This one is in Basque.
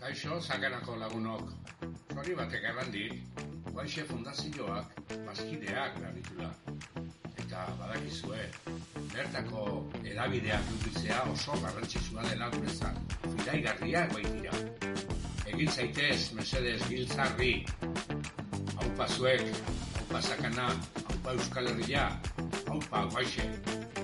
Kaixo, Sakanako lagunok. Zori batek errandik, Guaixe Fundazioak bazkideak behar. Eta badakizue, bertako edabideak edukitzea oso garrantzitsua dela guretzat. Iraigarriak baitira. Egin zaitez, mesedez, giltzarri. Haupa zuek, haupa Sakana, haupa Euskal Herria, haupa Guaixe.